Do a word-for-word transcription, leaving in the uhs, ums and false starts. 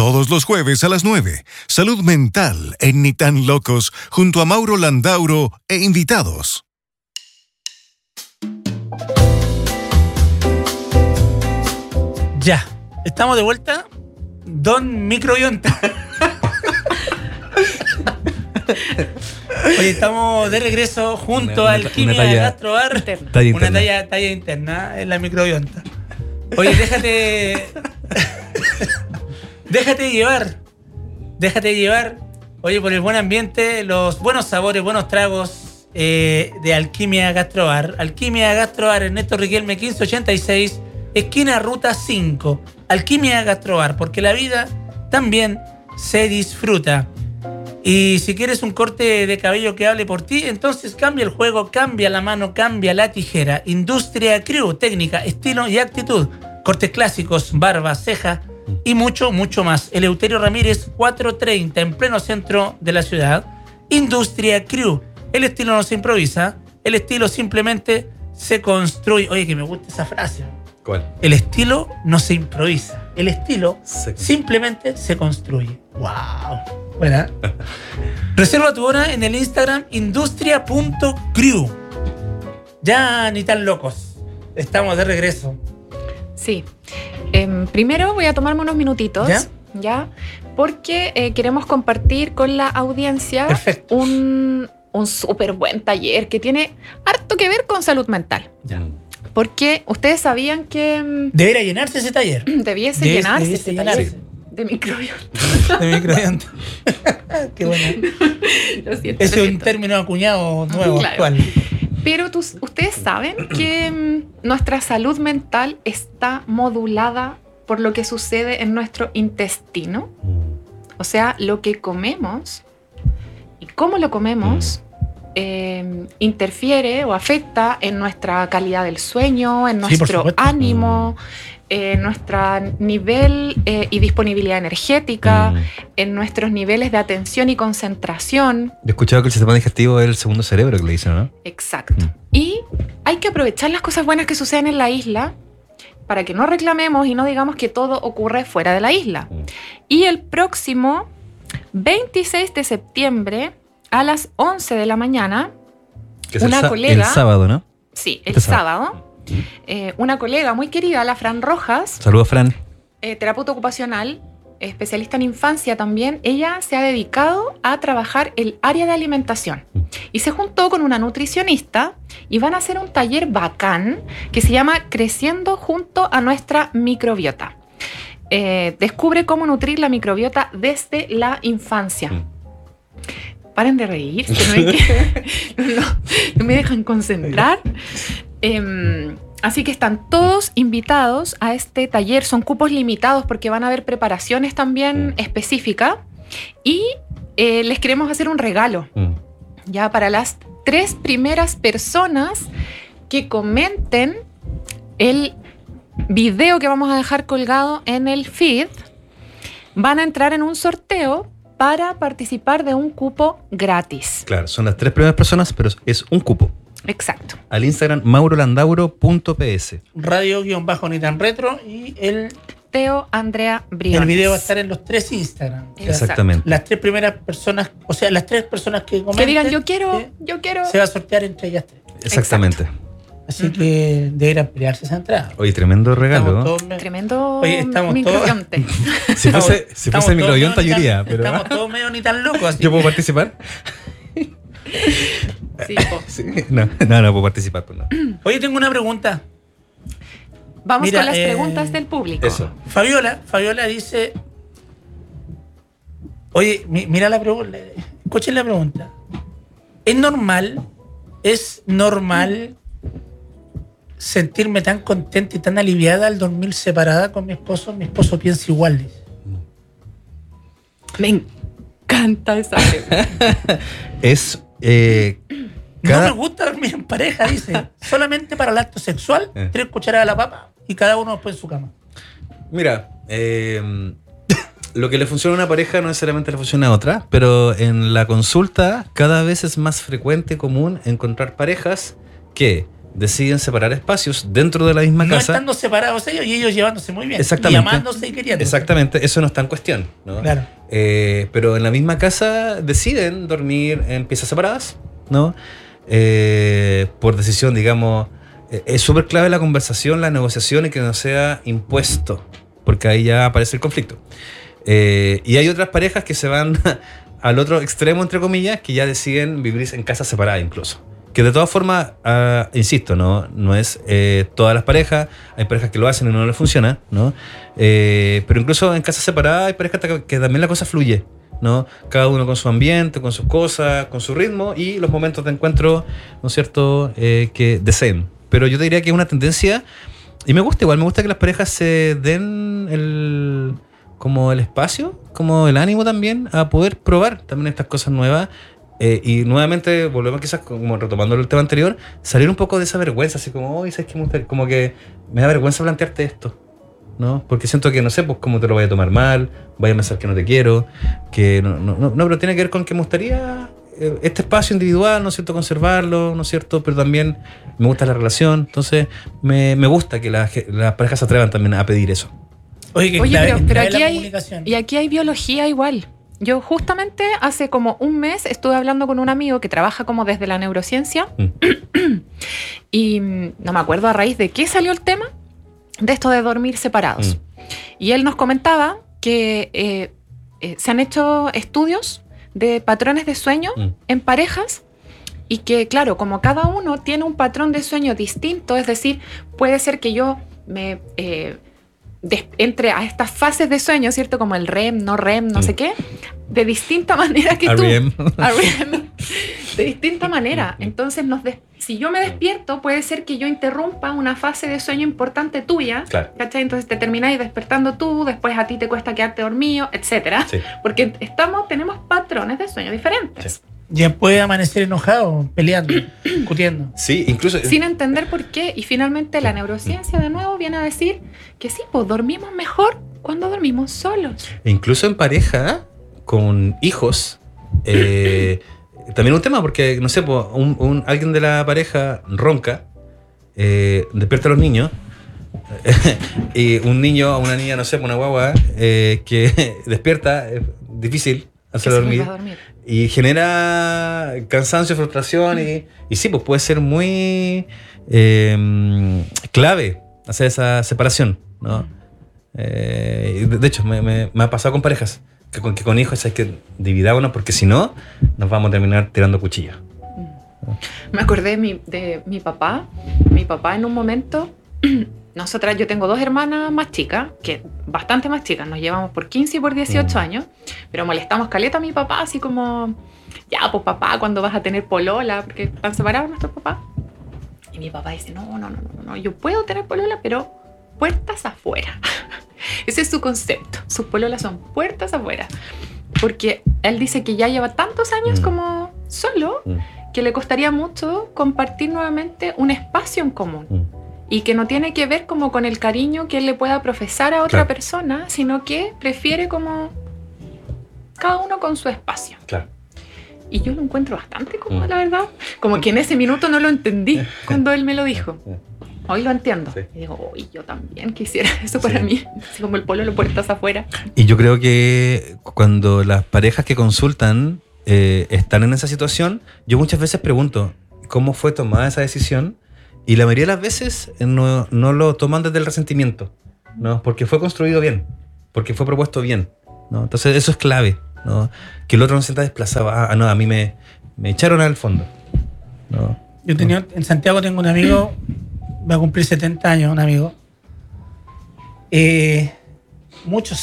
Todos los jueves a las nueve, Salud Mental en Ni Tan Locos, junto a Mauro Landauro e invitados. Ya, estamos de vuelta. Don Microbionta. Oye, estamos de regreso junto una, al una, Alquimia una talla, Gastrobar. Talla una interna. talla, talla interna en la Microbionta. Oye, déjate. déjate llevar. Déjate llevar. Oye, por el buen ambiente, los buenos sabores, buenos tragos eh, de Alquimia Gastrobar. Alquimia Gastrobar, Ernesto Riquelme, quince ochenta y seis, esquina Ruta cinco. Alquimia Gastrobar, porque la vida también se disfruta. Y si quieres un corte de cabello que hable por ti, entonces cambia el juego, cambia la mano, cambia la tijera. Industria Crew, técnica, estilo y actitud. Cortes clásicos, barba, ceja y mucho, mucho más. Eleuterio Ramírez, cuatrocientos treinta, en pleno centro de la ciudad. Industria Crew. El estilo no se improvisa, el estilo simplemente se construye. Oye, que me gusta esa frase. ¿Cuál? El estilo no se improvisa, el estilo Se- simplemente se construye. ¡Wow! Buena. Reserva tu hora en el Instagram industria punto crew. Ya ni tan locos. Estamos de regreso. Sí. Eh, primero voy a tomarme unos minutitos. ¿Ya? ¿Ya? Porque eh, queremos compartir con la audiencia Perfecto. un, un súper buen taller que tiene harto que ver con salud mental. Ya. Porque ustedes sabían que mm, Debería llenarse ese taller. debiese Debe- llenarse debiese ese llenarse. taller de microbiota. De microbiota. Qué bueno. Lo siento, Ese lo es un siento. término acuñado nuevo, Claro. actual. Pero tus- ustedes saben que mm, nuestra salud mental está modulada por lo que sucede en nuestro intestino. O sea, lo que comemos y cómo lo comemos eh, interfiere o afecta en nuestra calidad del sueño, en Sí, por nuestro supuesto. ánimo, en nuestro nivel eh, y disponibilidad energética, Mm. en nuestros niveles de atención y concentración. Yo he escuchado que el sistema digestivo es el segundo cerebro que le dicen, ¿no? Exacto. Mm. Y hay que aprovechar las cosas buenas que suceden en la isla para que no reclamemos y no digamos que todo ocurre fuera de la isla. Mm. Y el próximo veintiséis de septiembre a las once de la mañana, Que es Una el, sa- colega- el sábado, ¿no? sí, el Este sábado. sábado, eh, una colega muy querida, la Fran Rojas, Saludos, Fran. eh, terapeuta ocupacional, especialista en infancia también, ella se ha dedicado a trabajar el área de alimentación y se juntó con una nutricionista y van a hacer un taller bacán que se llama Creciendo junto a nuestra microbiota. Eh, descubre cómo nutrir la microbiota desde la infancia. Mm. Paren de reír, que no, hay que- no, no, no me dejan concentrar. Em, así que están todos invitados a este taller. Son cupos limitados porque van a haber preparaciones también Mm. específicas. Y eh, les queremos hacer un regalo Mm. ya para las tres primeras personas que comenten el video que vamos a dejar colgado en el feed. Van a entrar en un sorteo para participar de un cupo gratis. Claro, son las tres primeras personas, pero es un cupo. Exacto. Al Instagram maurolandauro punto p s. Radio-ni tan retro y el, Teo Andrea Briones. el video va a estar en los tres Instagram. O sea, Exactamente. Las tres primeras personas, o sea, las tres personas que comenten, Que digan, yo quiero, eh, yo quiero. se va a sortear entre ellas tres. Exactamente. Así que deberán pelearse esa entrada. Oye, tremendo regalo. Estamos ¿no? todos me- Tremendo Oye, estamos microbionte. Si fuese, estamos- si estamos fuese todos microbionta, yo medio ni iría, tan- pero Estamos todos medio ni tan locos. Así ¿yo puedo que- participar? Sí, po. Sí. No, no, no puedo participar. Pues no. Oye, tengo una pregunta. Vamos Mira, con las eh, preguntas del público. Eso. Fabiola, Fabiola dice... Oye, mi- mira la pregunta. Escuchen la pregunta. ¿Es normal, es normal sentirme tan contenta y tan aliviada al dormir separada con mi esposo? Mi esposo piensa igual. Dice. Me encanta esa pregunta. Es. Eh, No cada- me gusta dormir en pareja, dice. Solamente para el acto sexual, Eh. tres cucharadas de la papa y cada uno después en su cama. Mira, eh, lo que le funciona a una pareja no necesariamente le funciona a otra, pero en la consulta cada vez es más frecuente y común encontrar parejas que deciden separar espacios dentro de la misma No casa. estando separados ellos y ellos llevándose muy bien. Exactamente. Y amándose y queriéndose. Exactamente, eso no está en cuestión, ¿no? Claro. Eh, pero en la misma casa deciden dormir en piezas separadas, ¿no? Eh, por decisión, digamos, eh, es súper clave la conversación, la negociación y que no sea impuesto, porque ahí ya aparece el conflicto. Eh, y hay otras parejas que se van al otro extremo, entre comillas, que ya deciden vivir en casas separadas incluso. Que de todas formas, uh, insisto, no, no es eh, todas las parejas, hay parejas que lo hacen y no les funciona, ¿no? Eh, pero incluso en casas separadas hay parejas que, que también la cosa fluye, ¿no? Cada uno con su ambiente, con sus cosas, con su ritmo y los momentos de encuentro, ¿no es cierto?, eh, que deseen. Pero yo te diría que es una tendencia, y me gusta igual, me gusta que las parejas se den el, como el espacio, como el ánimo también, a poder probar también estas cosas nuevas. Eh, y nuevamente volvemos quizás como retomando el tema anterior, salir un poco de esa vergüenza, así como, oye, ¿sabes qué? Me gusta? Como que me da vergüenza plantearte esto, ¿no? Porque siento que no sé, pues cómo te lo voy a tomar mal, vaya a pensar que no te quiero, que no, no, no, no, pero tiene que ver con que me gustaría eh, este espacio individual, ¿no es cierto? Conservarlo, ¿no es cierto? Pero también me gusta la relación, entonces me, me gusta que las, las parejas se atrevan también a pedir eso. Oye, que Oye, clave- pero, pero clave aquí la hay, comunicación. y aquí hay biología igual. Yo justamente hace como un mes estuve hablando con un amigo que trabaja como desde la neurociencia Mm. y mm, no me acuerdo a raíz de qué salió el tema de esto de dormir separados. Mm. Y él nos comentaba que eh, eh, se han hecho estudios de patrones de sueño Mm. en parejas y que, claro, como cada uno tiene un patrón de sueño distinto, es decir, puede ser que yo me... eh, de- entre a estas fases de sueño, ¿cierto? Como el R E M, no R E M, no Mm. sé qué, de distinta manera que tú. R E M. R E M. De distinta manera. Entonces, nos des- si yo me despierto, puede ser que yo interrumpa una fase de sueño importante tuya, Claro. ¿cachai? Entonces te termináis despertando tú, después a ti te cuesta quedarte dormido, etcétera. Sí. Porque estamos, tenemos patrones de sueño diferentes. Sí. Ya puede amanecer enojado, peleando, discutiendo. Sí, incluso... Sin entender por qué. Y finalmente la neurociencia de nuevo viene a decir que sí, pues dormimos mejor cuando dormimos solos. E incluso en pareja, con hijos, eh, también un tema, porque, no sé, po, un, un- alguien de la pareja ronca, eh, despierta a los niños, y un niño o una niña, no sé, una guagua, eh, que despierta, es difícil Que hacer se dormir, vuelva a dormir. y genera cansancio, frustración, y, y sí, pues puede ser muy eh, clave hacer esa separación, ¿no? Eh, y de de hecho, me, me- me ha pasado con parejas que con, que con hijos hay que dividámonos porque si no, nos vamos a terminar tirando cuchillas. Me acordé de mi, de mi papá. Mi papá en un momento, nosotras, yo tengo dos hermanas más chicas, que bastante más chicas, nos llevamos por quince y por dieciocho Mm. años, pero molestamos caleta a mi papá, así como, ya, pues papá, ¿cuándo vas a tener polola? Porque están separados nuestros papás. Y mi papá dice, no, no, no, no, no, yo puedo tener polola, pero puertas afuera. Ese es su concepto. Sus pololas son puertas afuera. Porque él dice que ya lleva tantos años Mm. como solo Mm, que le costaría mucho compartir nuevamente un espacio en común. mm. Y que no tiene que ver como con el cariño que él le pueda profesar a otra Claro. persona, sino que prefiere como cada uno con su espacio. Claro. Y yo lo encuentro bastante cómodo, Mm. la verdad. Como que en ese minuto no lo entendí cuando él me lo dijo. Hoy lo entiendo. Sí. Y digo, uy, yo también quisiera eso para Sí. mí. Así como el polo lo puertas afuera. Y yo creo que cuando las parejas que consultan eh, están en esa situación, yo muchas veces pregunto cómo fue tomada esa decisión y la mayoría de las veces eh, no, no lo toman desde el resentimiento, ¿no? Porque fue construido bien, porque fue propuesto bien, ¿no? Entonces eso es clave, ¿no? Que el otro no se sienta desplazado. Ah, ah, no, a mí me, me echaron al fondo, ¿no? Yo tenía, en Santiago tengo un amigo, va a cumplir setenta años, un amigo. Eh, muchos